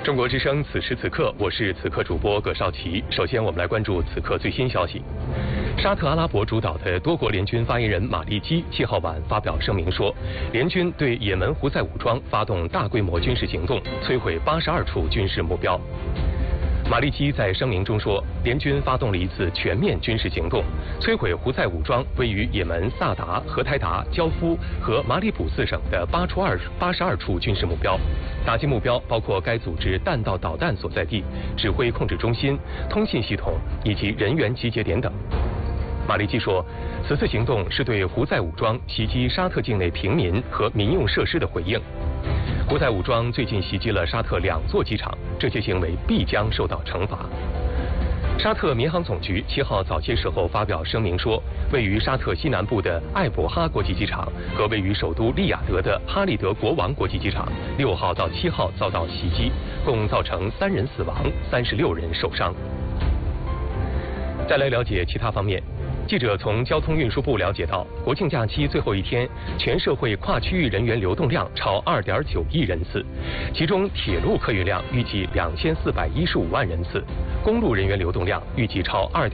中国之声此时此刻，我是此刻主播葛绍奇。首先，我们来关注此刻最新消息。沙特阿拉伯主导的多国联军发言人马利基7号晚发表声明说，联军对也门胡塞武装发动大规模军事行动，摧毁82处军事目标。马利基在声明中说，联军发动了一次全面军事行动，摧毁胡塞武装位于也门萨达、荷台达、焦夫和马里卜四省的82处军事目标。打击目标包括该组织弹道导弹所在地、指挥控制中心、通信系统以及人员集结点等。马利基说，此次行动是对胡塞武装袭击沙特境内平民和民用设施的回应。胡塞武装最近袭击了沙特2座机场，这些行为必将受到惩罚。沙特民航总局7号早些时候发表声明说，位于沙特西南部的艾伯哈国际机场和位于首都利雅得的哈利德国王国际机场6号到7号遭到袭击，共造成3人死亡，36人受伤。再来了解其他方面。记者从交通运输部了解到，国庆假期最后一天，全社会跨区域人员流动量超2.9亿人次，其中铁路客运量预计2415万人次，公路人员流动量预计超